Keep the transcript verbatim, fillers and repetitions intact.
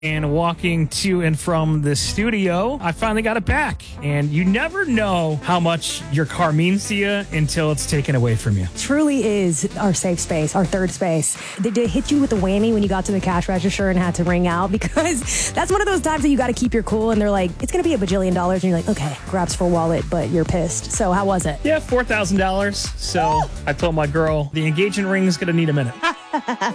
And walking to and from the studio, I finally got it back. And you never know how much your car means to you until it's taken away from you. Truly is our safe space, our third space. Did it hit you with a whammy when you got to the cash register and had to ring out? Because that's one of those times that you got to keep your cool and they're like, it's going to be a bajillion dollars. And you're like, okay, grabs for wallet, but you're pissed. So how was it? Yeah, four thousand dollars. So I told my girl, the engagement ring is going to need a minute.